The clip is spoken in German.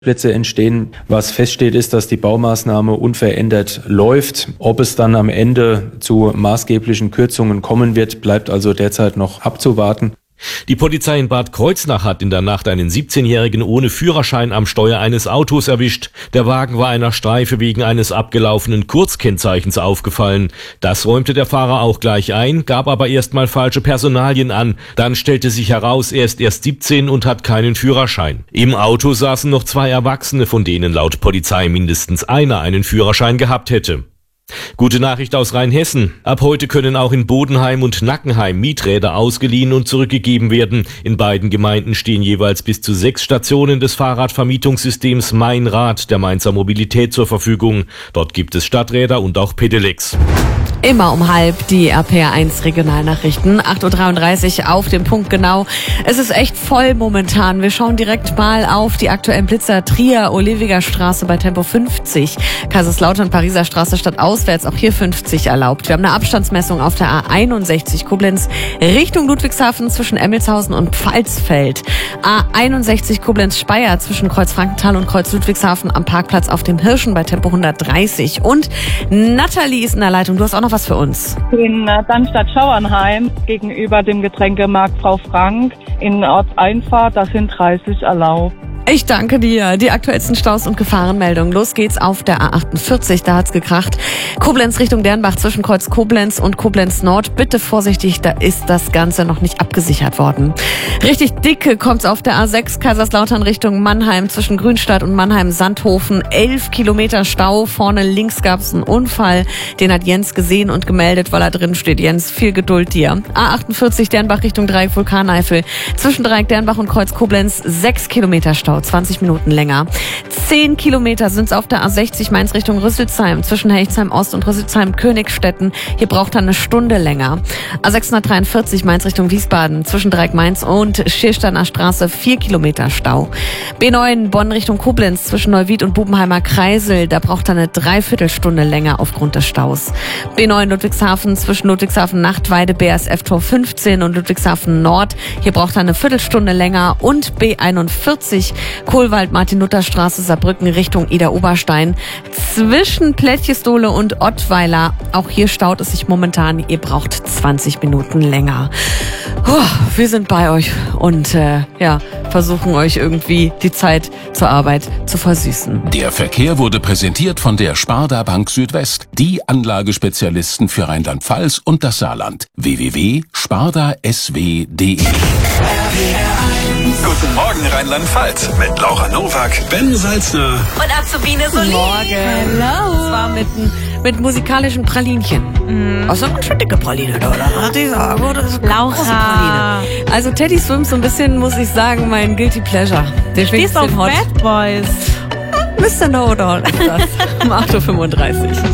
Plätze entstehen. Was feststeht, ist, dass die Baumaßnahme unverändert läuft. Ob es dann am Ende zu maßgeblichen Kürzungen kommen wird, bleibt also derzeit noch abzuwarten. Die Polizei in Bad Kreuznach hat in der Nacht einen 17-Jährigen ohne Führerschein am Steuer eines Autos erwischt. Der Wagen war einer Streife wegen eines abgelaufenen Kurzkennzeichens aufgefallen. Das räumte der Fahrer auch gleich ein, gab aber erstmal falsche Personalien an. Dann stellte sich heraus, er ist erst 17 und hat keinen Führerschein. Im Auto saßen noch 2 Erwachsene, von denen laut Polizei mindestens einer einen Führerschein gehabt hätte. Gute Nachricht aus Rheinhessen. Ab heute können auch in Bodenheim und Nackenheim Mieträder ausgeliehen und zurückgegeben werden. In beiden Gemeinden stehen jeweils bis zu 6 Stationen des Fahrradvermietungssystems Mein Rad der Mainzer Mobilität zur Verfügung. Dort gibt es Stadträder und auch Pedelecs. Immer um 12:30 die RPR1 Regionalnachrichten. 8:33 Uhr auf den Punkt genau. Es ist echt voll momentan. Wir schauen direkt mal auf die aktuellen Blitzer. Trier, Olewiger Straße bei Tempo 50. Kaiserslautern, Pariser Straße statt auswärts. Auch hier 50 erlaubt. Wir haben eine Abstandsmessung auf der A61 Koblenz Richtung Ludwigshafen zwischen Emmelshausen und Pfalzfeld. A61 Koblenz-Speyer zwischen Kreuz Frankenthal und Kreuz Ludwigshafen am Parkplatz auf dem Hirschen bei Tempo 130. Und Nathalie ist in der Leitung. Du hast auch noch was für uns. In Darmstadt-Schauernheim gegenüber dem Getränkemarkt Frau Frank in Ortseinfahrt, da sind 30 erlaubt. Ich danke dir. Die aktuellsten Staus und Gefahrenmeldungen. Los geht's auf der A48, da hat's gekracht. Koblenz Richtung Dernbach zwischen Kreuz Koblenz und Koblenz Nord. Bitte vorsichtig, da ist das Ganze noch nicht abgesichert worden. Richtig dicke kommt's auf der A6 Kaiserslautern Richtung Mannheim zwischen Grünstadt und Mannheim-Sandhofen. 11 Kilometer Stau. Vorne links gab's einen Unfall. Den hat Jens gesehen und gemeldet, weil er drin steht. Jens, viel Geduld dir. A48 Dernbach Richtung Dreieck Vulkaneifel. Zwischen Dreieck Dernbach und Kreuz Koblenz 6 Kilometer Stau. 20 Minuten länger. 10 Kilometer sind es auf der A60 Mainz Richtung Rüsselsheim zwischen Hechtsheim Ost und Rüsselsheim Königstetten. Hier braucht er eine Stunde länger. A643 Mainz Richtung Wiesbaden zwischen Dreieck Mainz und Schiersteiner Straße 4 Kilometer Stau. B9 Bonn Richtung Koblenz zwischen Neuwied und Bubenheimer Kreisel. Da braucht er eine Dreiviertelstunde länger aufgrund des Staus. B9 Ludwigshafen zwischen Ludwigshafen Nachtweide BASF Tor 15 und Ludwigshafen Nord. Hier braucht er eine Viertelstunde länger. Und B41 Kohlwald-Martin-Luther-Straße, Saarbrücken Richtung Ida-Oberstein. Zwischen Plätjesdole und Ottweiler. Auch hier staut es sich momentan. Ihr braucht 20 Minuten länger. Wir sind bei euch und versuchen euch irgendwie die Zeit zur Arbeit zu versüßen. Der Verkehr wurde präsentiert von der Sparda Bank Südwest. Die Anlagespezialisten für Rheinland-Pfalz und das Saarland. www.spardasw.de. Guten Morgen Rheinland-Pfalz mit Laura Nowak, Ben Salzner und Azubine Solin. Morgen. Hello. Das war mit musikalischen Pralinchen. Also eine schon dicke Praline, oder? Hat ich sagen, oder? Das ist Laura. Große Praline. Also Teddy Swims so ein bisschen, muss ich sagen, mein Guilty Pleasure. Der stehst auf Bad Boys. Mr. Know-It-All ist das. Um 8:35 Uhr.